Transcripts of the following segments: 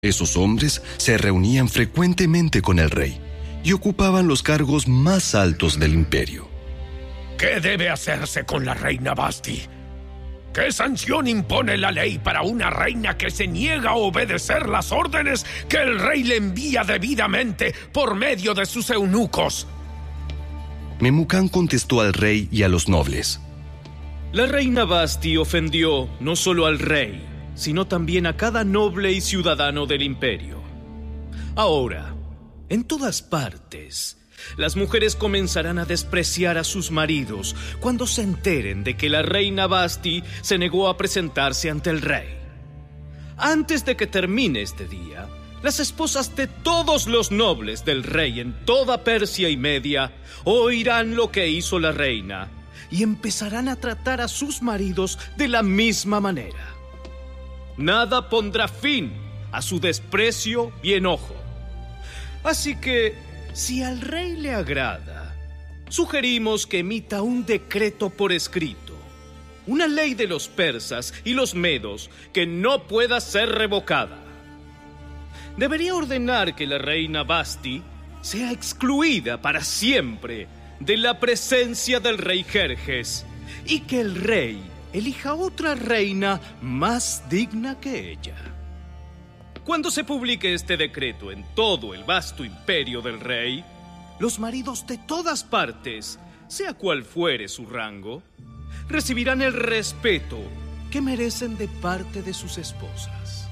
Esos hombres se reunían frecuentemente con el rey y ocupaban los cargos más altos del imperio. ¿Qué debe hacerse con la reina Vashti? ¿Qué sanción impone la ley para una reina que se niega a obedecer las órdenes que el rey le envía debidamente por medio de sus eunucos? Memucán contestó al rey y a los nobles. La reina Vashti ofendió no solo al rey, sino también a cada noble y ciudadano del imperio. Ahora, en todas partes, las mujeres comenzarán a despreciar a sus maridos cuando se enteren de que la reina Vashti se negó a presentarse ante el rey. Antes de que termine este día, las esposas de todos los nobles del rey en toda Persia y Media oirán lo que hizo la reina y empezarán a tratar a sus maridos de la misma manera. Nada pondrá fin a su desprecio y enojo. Así que, si al rey le agrada, sugerimos que emita un decreto por escrito, una ley de los persas y los medos que no pueda ser revocada. Debería ordenar que la reina Vashti sea excluida para siempre de la presencia del rey Jerjes y que el rey elija otra reina más digna que ella. Cuando se publique este decreto en todo el vasto imperio del rey, los maridos de todas partes, sea cual fuere su rango, recibirán el respeto que merecen de parte de sus esposas.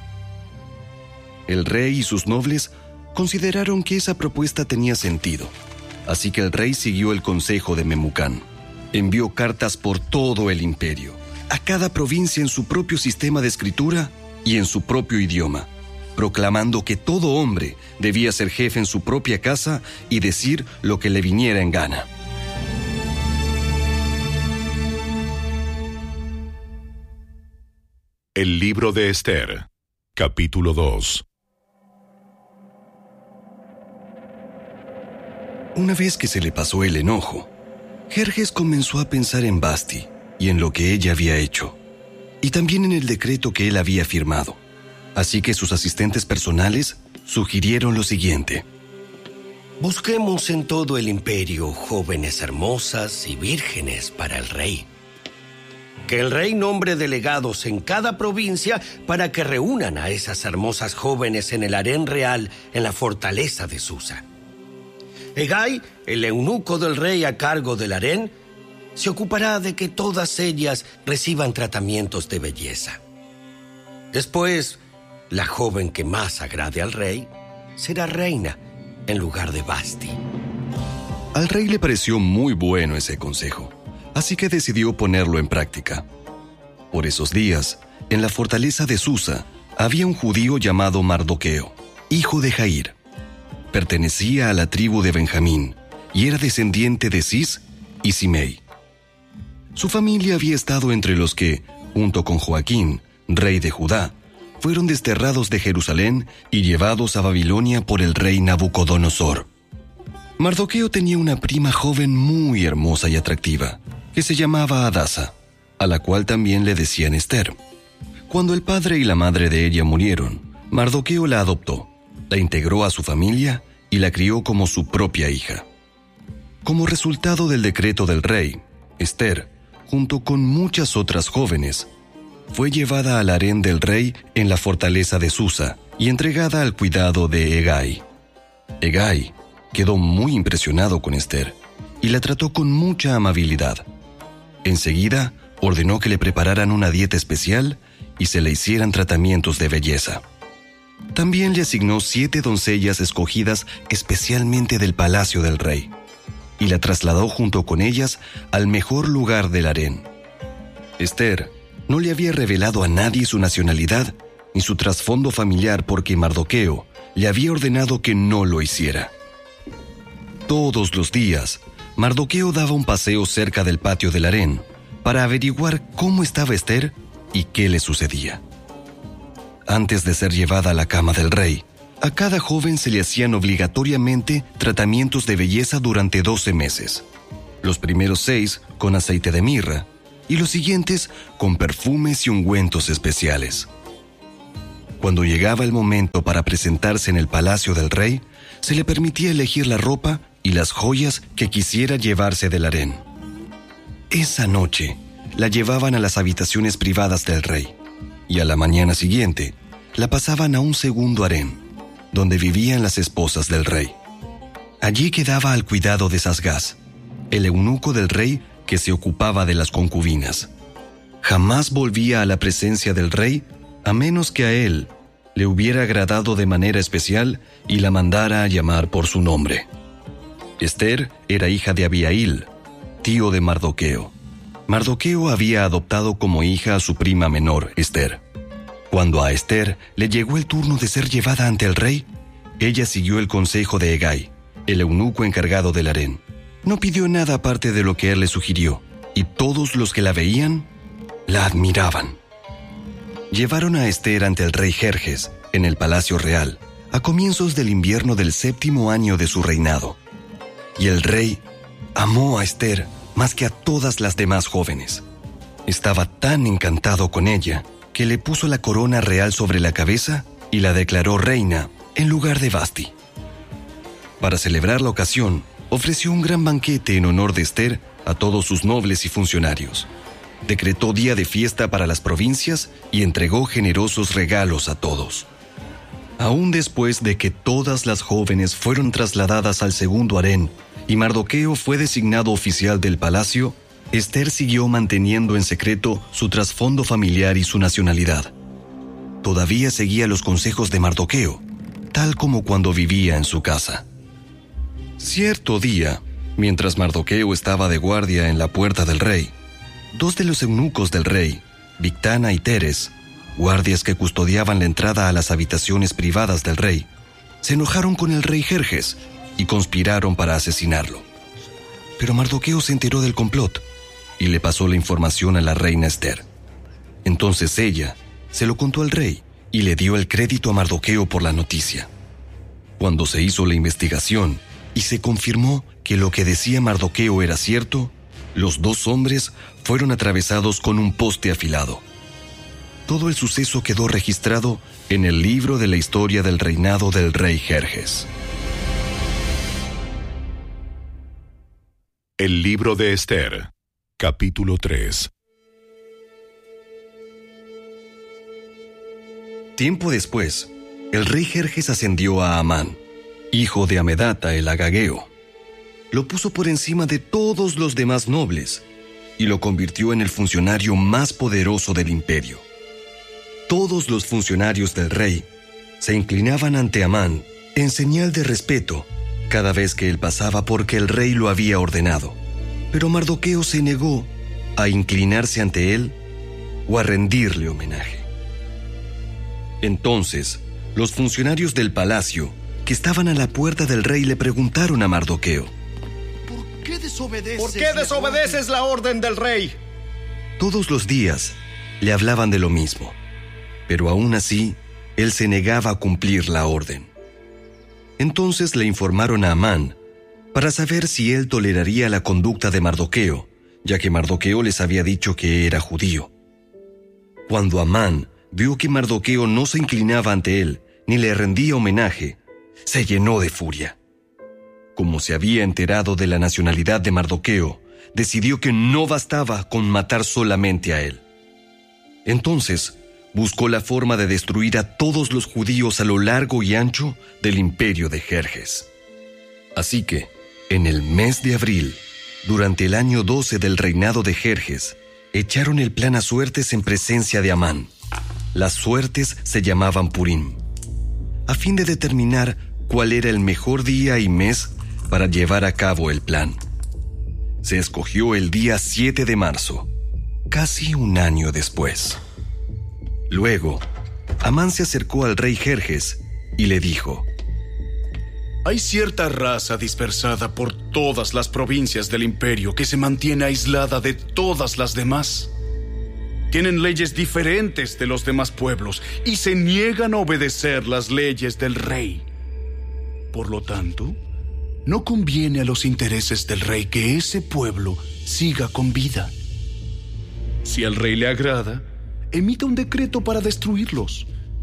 El rey y sus nobles consideraron que esa propuesta tenía sentido, así que el rey siguió el consejo de Memucán. Envió cartas por todo el imperio, a cada provincia en su propio sistema de escritura y en su propio idioma, proclamando que todo hombre debía ser jefe en su propia casa y decir lo que le viniera en gana. El libro de Esther, capítulo 2. Una vez que se le pasó el enojo, Jerjes comenzó a pensar en Vashti y en lo que ella había hecho, y también en el decreto que él había firmado. Así que sus asistentes personales sugirieron lo siguiente: busquemos en todo el imperio jóvenes hermosas y vírgenes para el rey. Que el rey nombre delegados en cada provincia para que reúnan a esas hermosas jóvenes en el harén real en la fortaleza de Susa. Hegai, el eunuco del rey a cargo del harén, se ocupará de que todas ellas reciban tratamientos de belleza. Después, la joven que más agrade al rey será reina en lugar de Vashti. Al rey le pareció muy bueno ese consejo, así que decidió ponerlo en práctica. Por esos días, en la fortaleza de Susa, había un judío llamado Mardoqueo, hijo de Jair. Pertenecía a la tribu de Benjamín y era descendiente de Cis y Simei. Su familia había estado entre los que, junto con Joaquín, rey de Judá, fueron desterrados de Jerusalén y llevados a Babilonia por el rey Nabucodonosor. Mardoqueo tenía una prima joven muy hermosa y atractiva, que se llamaba Hadasa, a la cual también le decían Esther. Cuando el padre y la madre de ella murieron, Mardoqueo la adoptó, la integró a su familia y la crió como su propia hija. Como resultado del decreto del rey, Esther, junto con muchas otras jóvenes, fue llevada al harén del rey en la fortaleza de Susa y entregada al cuidado de Hegai. Hegai quedó muy impresionado con Esther y la trató con mucha amabilidad. Enseguida ordenó que le prepararan una dieta especial y se le hicieran tratamientos de belleza. También le asignó 7 doncellas escogidas especialmente del palacio del rey y la trasladó junto con ellas al mejor lugar del harén. Esther no le había revelado a nadie su nacionalidad ni su trasfondo familiar porque Mardoqueo le había ordenado que no lo hiciera. Todos los días, Mardoqueo daba un paseo cerca del patio del harén para averiguar cómo estaba Esther y qué le sucedía. Antes de ser llevada a la cama del rey, a cada joven se le hacían obligatoriamente tratamientos de belleza durante 12 meses. Los primeros 6 con aceite de mirra y los siguientes con perfumes y ungüentos especiales. Cuando llegaba el momento para presentarse en el palacio del rey, se le permitía elegir la ropa y las joyas que quisiera llevarse del harén. Esa noche, la llevaban a las habitaciones privadas del rey, y a la mañana siguiente, la pasaban a un segundo harén, donde vivían las esposas del rey. Allí quedaba al cuidado de Sasgás, el eunuco del rey que se ocupaba de las concubinas. Jamás volvía a la presencia del rey a menos que a él le hubiera agradado de manera especial y la mandara a llamar por su nombre. Esther era hija de Abihail, tío de Mardoqueo. Mardoqueo había adoptado como hija a su prima menor, Esther. Cuando a Esther le llegó el turno de ser llevada ante el rey, ella siguió el consejo de Hegai, el eunuco encargado del harén. No pidió nada aparte de lo que él le sugirió, y todos los que la veían, la admiraban. Llevaron a Esther ante el rey Jerjes, en el palacio real, a comienzos del invierno del 7º año de su reinado. Y el rey amó a Esther más que a todas las demás jóvenes. Estaba tan encantado con ella que le puso la corona real sobre la cabeza y la declaró reina en lugar de Vasti. Para celebrar la ocasión, ofreció un gran banquete en honor de Esther a todos sus nobles y funcionarios. Decretó día de fiesta para las provincias y entregó generosos regalos a todos. Aún después de que todas las jóvenes fueron trasladadas al segundo harén y Mardoqueo fue designado oficial del palacio, Esther siguió manteniendo en secreto su trasfondo familiar y su nacionalidad. Todavía seguía los consejos de Mardoqueo, tal como cuando vivía en su casa. Cierto día, mientras Mardoqueo estaba de guardia en la puerta del rey, dos de los eunucos del rey, Bigtana y Teres, guardias que custodiaban la entrada a las habitaciones privadas del rey, se enojaron con el rey Jerjes y conspiraron para asesinarlo. Pero Mardoqueo se enteró del complot y le pasó la información a la reina Esther. Entonces ella se lo contó al rey y le dio el crédito a Mardoqueo por la noticia. Cuando se hizo la investigación y se confirmó que lo que decía Mardoqueo era cierto, los dos hombres fueron atravesados con un poste afilado. Todo el suceso quedó registrado en el libro de la historia del reinado del rey Jerjes. El libro de Esther, capítulo 3. Tiempo después, el rey Jerjes ascendió a Amán, hijo de Amedata el agageo. Lo puso por encima de todos los demás nobles y lo convirtió en el funcionario más poderoso del imperio. Todos los funcionarios del rey se inclinaban ante Amán en señal de respeto cada vez que él pasaba porque el rey lo había ordenado. Pero Mardoqueo se negó a inclinarse ante él o a rendirle homenaje. Entonces, los funcionarios del palacio que estaban a la puerta del rey le preguntaron a Mardoqueo: ¿Por qué desobedeces la orden del rey? Todos los días le hablaban de lo mismo, pero aún así, él se negaba a cumplir la orden. Entonces le informaron a Amán para saber si él toleraría la conducta de Mardoqueo, ya que Mardoqueo les había dicho que era judío. Cuando Amán vio que Mardoqueo no se inclinaba ante él ni le rendía homenaje, se llenó de furia. Como se había enterado de la nacionalidad de Mardoqueo, decidió que no bastaba con matar solamente a él. Entonces, buscó la forma de destruir a todos los judíos a lo largo y ancho del imperio de Jerjes. Así que, en el mes de abril, durante el año 12 del reinado de Jerjes, echaron el plan a suertes en presencia de Amán. Las suertes se llamaban Purim, a fin de determinar cuál era el mejor día y mes para llevar a cabo el plan. Se escogió el día 7 de marzo, casi un año después. Luego, Amán se acercó al rey Jerjes y le dijo: Hay cierta raza dispersada por todas las provincias del imperio que se mantiene aislada de todas las demás. Tienen leyes diferentes de los demás pueblos y se niegan a obedecer las leyes del rey. Por lo tanto, no conviene a los intereses del rey que ese pueblo siga con vida. Si al rey le agrada, emita un decreto para destruirlos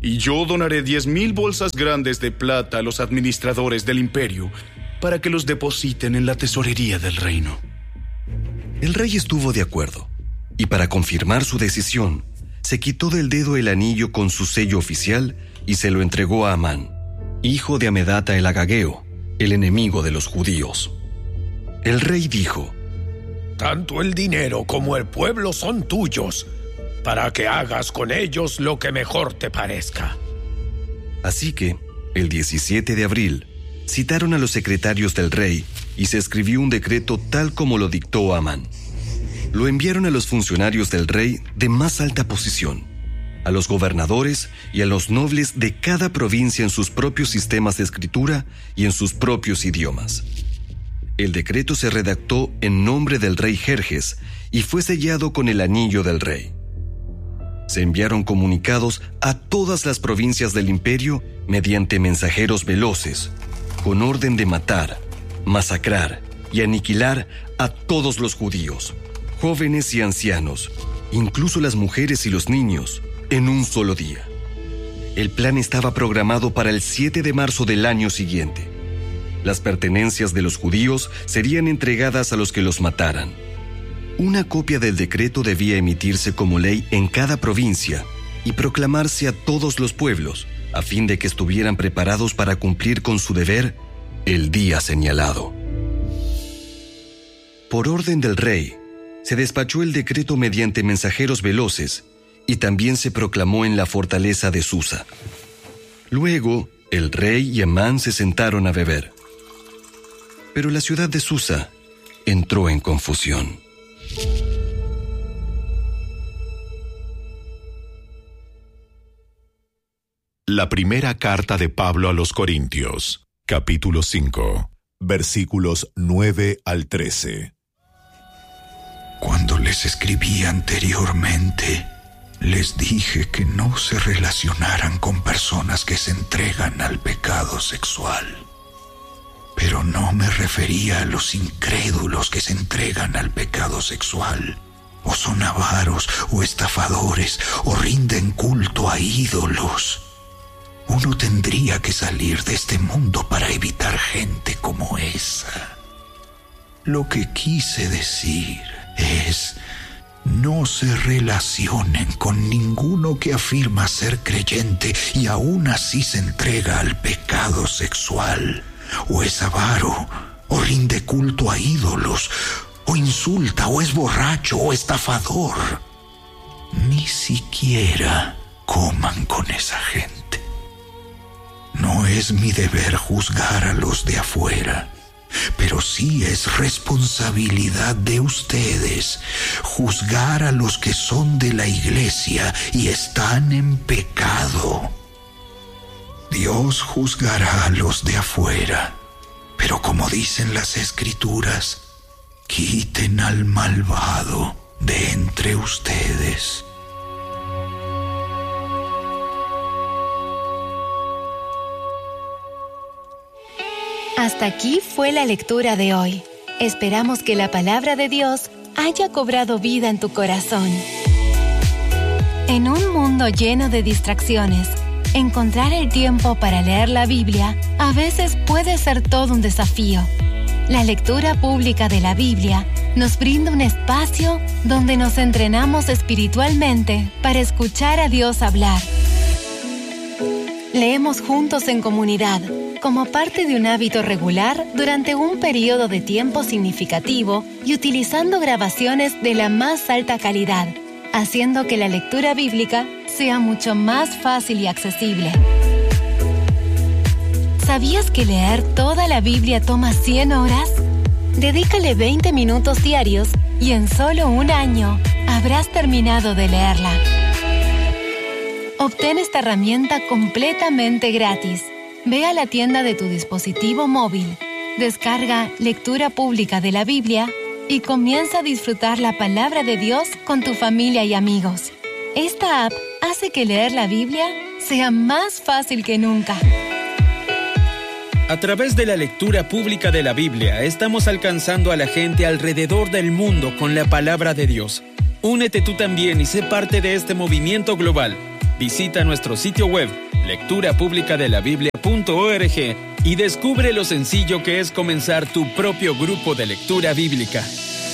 Y yo donaré 10,000 bolsas grandes de plata a los administradores del imperio para que los depositen en la tesorería del reino. El rey estuvo de acuerdo, y para confirmar su decisión, se quitó del dedo el anillo con su sello oficial y se lo entregó a Amán, hijo de Amedata el Agageo, el enemigo de los judíos. El rey dijo: tanto el dinero como el pueblo son tuyos, para que hagas con ellos lo que mejor te parezca. Así que, el 17 de abril, citaron a los secretarios del rey y se escribió un decreto tal como lo dictó Amán. Lo enviaron a los funcionarios del rey de más alta posición, a los gobernadores y a los nobles de cada provincia en sus propios sistemas de escritura y en sus propios idiomas. El decreto se redactó en nombre del rey Jerjes y fue sellado con el anillo del rey. Se enviaron comunicados a todas las provincias del imperio mediante mensajeros veloces, con orden de matar, masacrar y aniquilar a todos los judíos, jóvenes y ancianos, incluso las mujeres y los niños, en un solo día. El plan estaba programado para el 7 de marzo del año siguiente. Las pertenencias de los judíos serían entregadas a los que los mataran. Una copia del decreto debía emitirse como ley en cada provincia y proclamarse a todos los pueblos, a fin de que estuvieran preparados para cumplir con su deber el día señalado. Por orden del rey, se despachó el decreto mediante mensajeros veloces y también se proclamó en la fortaleza de Susa. Luego, el rey y Amán se sentaron a beber. Pero la ciudad de Susa entró en confusión. La primera carta de Pablo a los Corintios, capítulo 5, versículos 9 al 13. Cuando les escribí anteriormente, les dije que no se relacionaran con personas que se entregan al pecado sexual. Pero no me refería a los incrédulos que se entregan al pecado sexual, o son avaros, o estafadores, o rinden culto a ídolos. Uno tendría que salir de este mundo para evitar gente como esa. Lo que quise decir es: no se relacionen con ninguno que afirma ser creyente y aún así se entrega al pecado sexual, o es avaro, o rinde culto a ídolos, o insulta, o es borracho, o estafador. Ni siquiera coman con esa gente. No es mi deber juzgar a los de afuera, pero sí es responsabilidad de ustedes juzgar a los que son de la iglesia y están en pecado. Dios juzgará a los de afuera, pero como dicen las Escrituras, quiten al malvado de entre ustedes. Hasta aquí fue la lectura de hoy. Esperamos que la palabra de Dios haya cobrado vida en tu corazón. En un mundo lleno de distracciones, encontrar el tiempo para leer la Biblia a veces puede ser todo un desafío. La lectura pública de la Biblia nos brinda un espacio donde nos entrenamos espiritualmente para escuchar a Dios hablar. Leemos juntos en comunidad, como parte de un hábito regular durante un periodo de tiempo significativo y utilizando grabaciones de la más alta calidad, haciendo que la lectura bíblica sea mucho más fácil y accesible. ¿Sabías que leer toda la Biblia toma 100 horas? Dedícale 20 minutos diarios y en solo un año habrás terminado de leerla. Obtén esta herramienta completamente gratis. Ve a la tienda de tu dispositivo móvil, descarga Lectura Pública de la Biblia y comienza a disfrutar la palabra de Dios con tu familia y amigos. Esta app hace que leer la Biblia sea más fácil que nunca. A través de la lectura pública de la Biblia, estamos alcanzando a la gente alrededor del mundo con la palabra de Dios. Únete tú también y sé parte de este movimiento global. Visita nuestro sitio web, lecturapublicadelabiblia.org, y descubre lo sencillo que es comenzar tu propio grupo de lectura bíblica.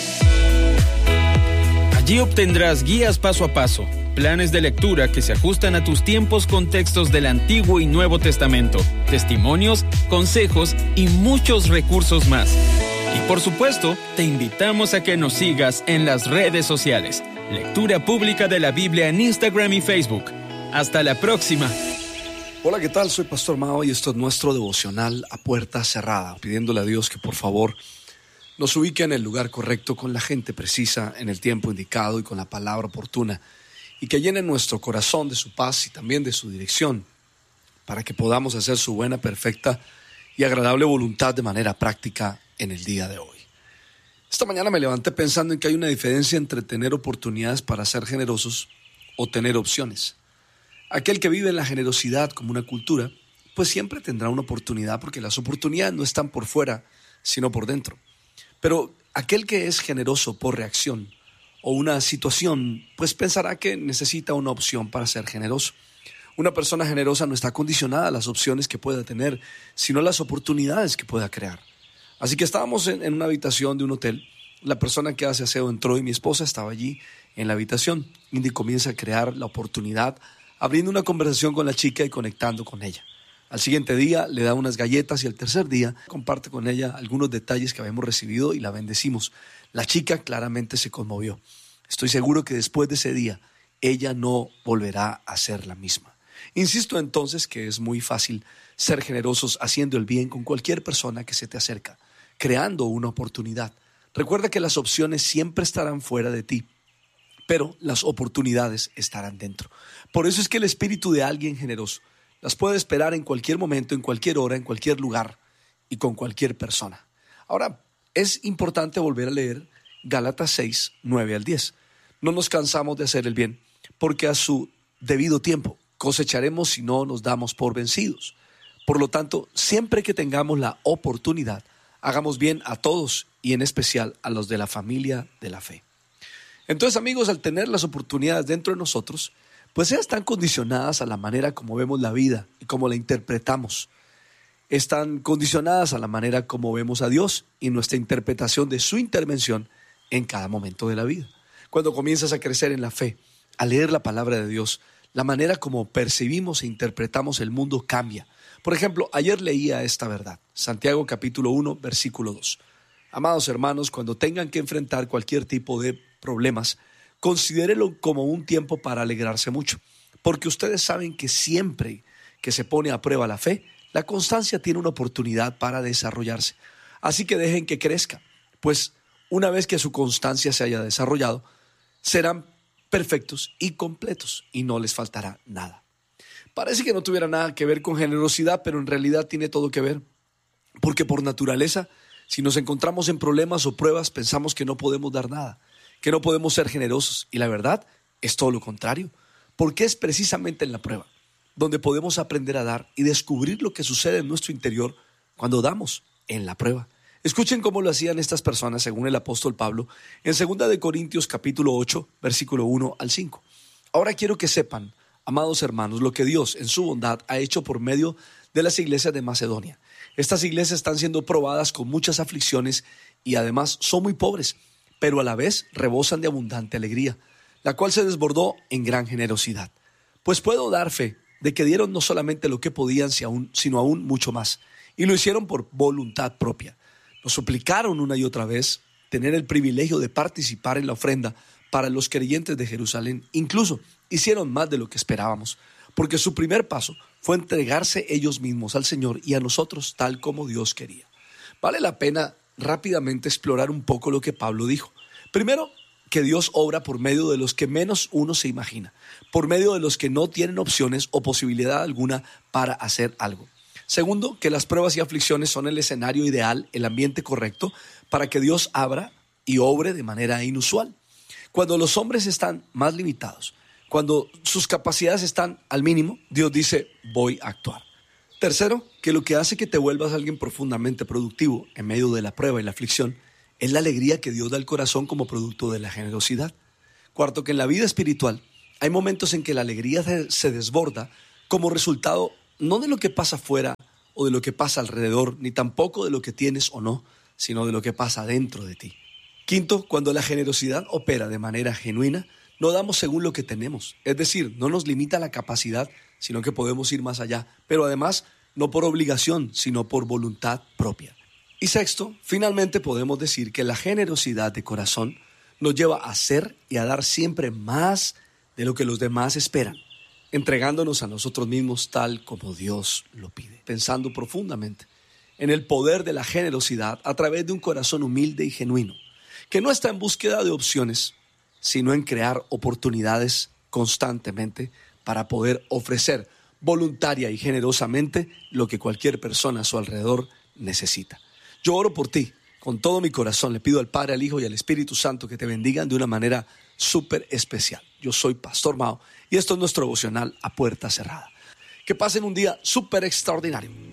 Allí obtendrás guías paso a paso, planes de lectura que se ajustan a tus tiempos con textos del Antiguo y Nuevo Testamento, testimonios, consejos y muchos recursos más. Y por supuesto, te invitamos a que nos sigas en las redes sociales. Lectura Pública de la Biblia en Instagram y Facebook. Hasta la próxima. Hola, ¿qué tal? Soy Pastor Mao y esto es nuestro devocional a puerta cerrada, pidiéndole a Dios que por favor nos ubique en el lugar correcto, con la gente precisa, en el tiempo indicado y con la palabra oportuna, y que llene nuestro corazón de su paz y también de su dirección, para que podamos hacer su buena, perfecta y agradable voluntad de manera práctica en el día de hoy. Esta mañana me levanté pensando en que hay una diferencia entre tener oportunidades para ser generosos o tener opciones. Aquel que vive en la generosidad como una cultura, pues siempre tendrá una oportunidad, porque las oportunidades no están por fuera, sino por dentro. Pero aquel que es generoso por reacción o una situación, pues pensará que necesita una opción para ser generoso. Una persona generosa no está condicionada a las opciones que pueda tener, sino a las oportunidades que pueda crear. Así que estábamos en una habitación de un hotel. La persona que hace aseo entró y mi esposa estaba allí en la habitación. Indy comienza a crear la oportunidad, abriendo una conversación con la chica y conectando con ella. Al siguiente día le da unas galletas y al tercer día comparte con ella algunos detalles que habíamos recibido y la bendecimos. La chica claramente se conmovió. Estoy seguro que después de ese día ella no volverá a ser la misma. Insisto entonces que es muy fácil ser generosos haciendo el bien con cualquier persona que se te acerca, creando una oportunidad. Recuerda que las opciones siempre estarán fuera de ti, pero las oportunidades estarán dentro. Por eso es que el espíritu de alguien generoso las puede esperar en cualquier momento, en cualquier hora, en cualquier lugar y con cualquier persona. Ahora, es importante volver a leer Gálatas 6, 9 al 10. No nos cansamos de hacer el bien, porque a su debido tiempo cosecharemos si no nos damos por vencidos. Por lo tanto, siempre que tengamos la oportunidad, hagamos bien a todos y en especial a los de la familia de la fe. Entonces, amigos, al tener las oportunidades dentro de nosotros, pues ellas están condicionadas a la manera como vemos la vida y como la interpretamos. Están condicionadas a la manera como vemos a Dios y nuestra interpretación de su intervención en cada momento de la vida. Cuando comienzas a crecer en la fe, a leer la palabra de Dios, la manera como percibimos e interpretamos el mundo cambia. Por ejemplo, ayer leía esta verdad, Santiago capítulo 1, versículo 2. Amados hermanos, cuando tengan que enfrentar cualquier tipo de problemas, considérelo como un tiempo para alegrarse mucho, porque ustedes saben que siempre que se pone a prueba la fe, la constancia tiene una oportunidad para desarrollarse. Así que dejen que crezca, pues una vez que su constancia se haya desarrollado, serán perfectos y completos y no les faltará nada. Parece que no tuviera nada que ver con generosidad, pero en realidad tiene todo que ver, porque por naturaleza, si nos encontramos en problemas o pruebas, pensamos que no podemos dar nada, que no podemos ser generosos, y la verdad es todo lo contrario, porque es precisamente en la prueba donde podemos aprender a dar y descubrir lo que sucede en nuestro interior cuando damos en la prueba. Escuchen cómo lo hacían estas personas según el apóstol Pablo en 2 Corintios capítulo 8, versículo 1 al 5. Ahora quiero que sepan, amados hermanos, lo que Dios en su bondad ha hecho por medio de las iglesias de Macedonia. Estas iglesias están siendo probadas con muchas aflicciones y además son muy pobres, pero a la vez rebosan de abundante alegría, la cual se desbordó en gran generosidad. Pues puedo dar fe de que dieron no solamente lo que podían, sino aún mucho más, y lo hicieron por voluntad propia. Nos suplicaron una y otra vez tener el privilegio de participar en la ofrenda para los creyentes de Jerusalén. Incluso hicieron más de lo que esperábamos, porque su primer paso fue entregarse ellos mismos al Señor y a nosotros tal como Dios quería. Vale la pena rápidamente explorar un poco lo que Pablo dijo. Primero, que Dios obra por medio de los que menos uno se imagina, por medio de los que no tienen opciones o posibilidad alguna para hacer algo. Segundo, que las pruebas y aflicciones son el escenario ideal, el ambiente correcto para que Dios abra y obre de manera inusual. Cuando los hombres están más limitados, cuando sus capacidades están al mínimo, Dios dice, voy a actuar. Tercero, que lo que hace que te vuelvas alguien profundamente productivo en medio de la prueba y la aflicción es la alegría que Dios da al corazón como producto de la generosidad. Cuarto, que en la vida espiritual Hay momentos en que la alegría se desborda como resultado no de lo que pasa afuera o de lo que pasa alrededor, ni tampoco de lo que tienes o no, sino de lo que pasa dentro de ti. Quinto, cuando la generosidad opera de manera genuina, no damos según lo que tenemos. Es decir, no nos limita la capacidad, sino que podemos ir más allá. Pero además, no por obligación, sino por voluntad propia. Y sexto, finalmente podemos decir que la generosidad de corazón nos lleva a hacer y a dar siempre más de lo que los demás esperan, entregándonos a nosotros mismos tal como Dios lo pide, pensando profundamente en el poder de la generosidad a través de un corazón humilde y genuino, que no está en búsqueda de opciones, sino en crear oportunidades constantemente para poder ofrecer voluntaria y generosamente lo que cualquier persona a su alrededor necesita. Yo oro por ti, con todo mi corazón. Le pido al Padre, al Hijo y al Espíritu Santo que te bendigan de una manera súper especial. Yo soy Pastor Mao y esto es nuestro devocional a puerta cerrada. Que pasen un día súper extraordinario.